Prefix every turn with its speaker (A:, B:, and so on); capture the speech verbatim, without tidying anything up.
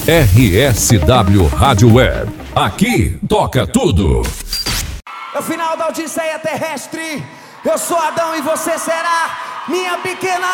A: R S W Rádio Web. Aqui toca tudo.
B: É o final da Odisseia terrestre. Eu sou Adão e você será minha pequena